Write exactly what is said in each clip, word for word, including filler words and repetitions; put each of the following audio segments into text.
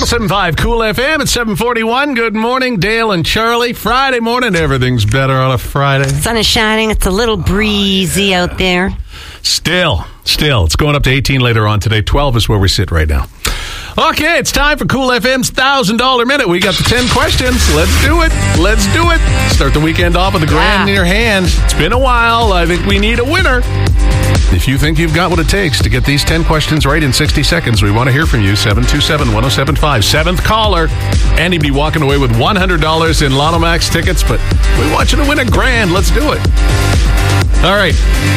seven point five Cool F M at seven forty-one. Good morning, Dale and Charlie. Friday morning, everything's better on a Friday. Sun is shining. It's a little breezy out there. Still, still. It's going up to eighteen later on today. twelve is where we sit right now. Okay, it's time for Cool F M's one thousand dollars Minute. We got the ten questions. Let's do it. Let's do it. Start the weekend off with a grand Yeah. in your hand. It's been a while. I think we need a winner. If you think you've got what it takes to get these ten questions right in sixty seconds, we want to hear from you. seven two seven, one oh seven five. Seventh caller. And he'd be walking away with one hundred dollars in Lotto Max tickets, but we want you to win a grand. Let's do it. All right.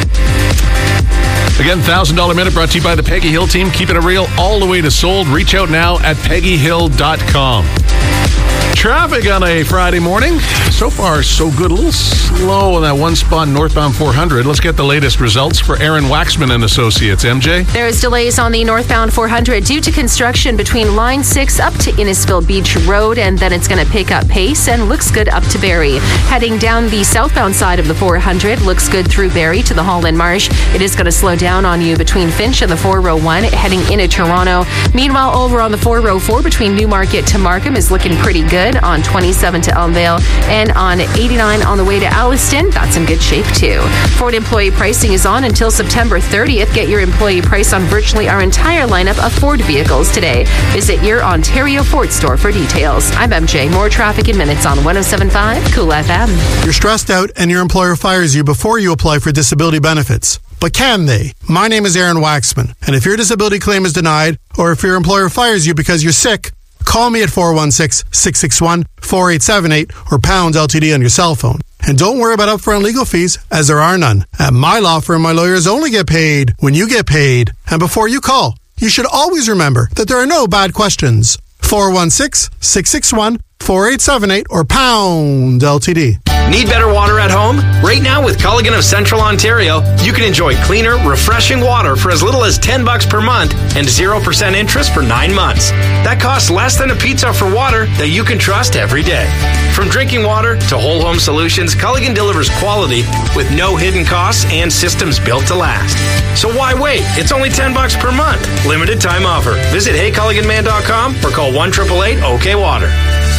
Again, one thousand dollars Minute brought to you by the Peggy Hill team. Keeping it real all the way to sold. Reach out now at peggy hill dot com. Traffic on a Friday morning. So far, so good. A little slow on that one spot northbound four hundred. Let's get the latest results for Aaron Waxman and Associates. M J? There's delays on the northbound four hundred due to construction between Line six up to Innisfil Beach Road, and then it's going to pick up pace and looks good up to Barrie. Heading down the southbound side of the four hundred, looks good through Barrie to the Holland Marsh. It is going to slow down on you between Finch and the four oh one, heading into Toronto. Meanwhile, over on the four oh four between Newmarket to Markham is looking pretty good. On twenty-seven to Elmvale, and on eighty-nine on the way to Alliston, that's in good shape too. Ford employee pricing is on until September thirtieth. Get your employee price on virtually our entire lineup of Ford vehicles today. Visit your Ontario Ford store for details. I'm M J. More traffic in minutes on one oh seven point five Cool F M. You're stressed out and your employer fires you before you apply for disability benefits. But can they? My name is Aaron Waxman, and if your disability claim is denied, or if your employer fires you because you're sick, call me at four one six, six six one, four eight seven eight or pound L T D on your cell phone. And don't worry about upfront legal fees, as there are none. At my law firm, my lawyers only get paid when you get paid. And before you call, you should always remember that there are no bad questions. four one six, six six one, four eight seven eight or pound L T D. Need better water at home? Right now with Culligan of Central Ontario, you can enjoy cleaner, refreshing water for as little as ten bucks per month and zero percent interest for nine months. That costs less than a pizza for water that you can trust every day. From drinking water to whole home solutions, Culligan delivers quality with no hidden costs and systems built to last. So why wait? It's only ten bucks per month. Limited time offer. Visit hey culligan man dot com or call one eight eight eight OK Water.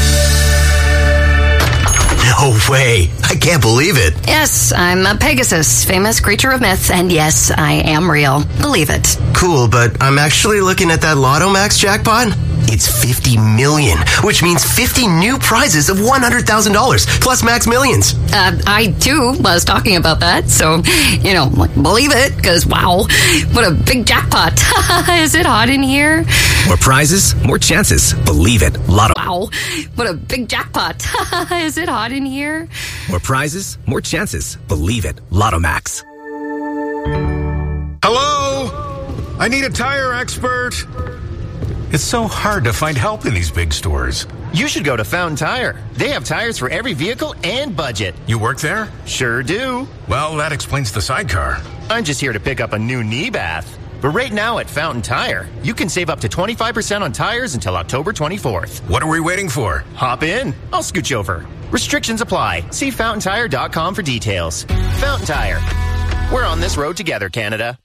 No way. I can't believe it. Yes, I'm a Pegasus, famous creature of myth, and yes, I am real. Believe it. Cool, but I'm actually looking at that Lotto Max jackpot. It's fifty million, which means fifty new prizes of one hundred thousand dollars, plus Max Millions. Uh, I, too, was talking about that, so, you know, like, believe it, because, wow, what a big jackpot. Is it hot in here? More prizes, more chances. Believe it. Lotto. Wow, what a big jackpot. Is it hot in here? More prizes, more chances. Believe it. Lotto Max. Hello? I need a tire expert. It's so hard to find help in these big stores. You should go to Fountain Tire. They have tires for every vehicle and budget. You work there? Sure do. Well, that explains the sidecar. I'm just here to pick up a new knee bath. But right now at Fountain Tire, you can save up to twenty-five percent on tires until October twenty-fourth. What are we waiting for? Hop in. I'll scooch over. Restrictions apply. See fountain tire dot com for details. Fountain Tire. We're on this road together, Canada.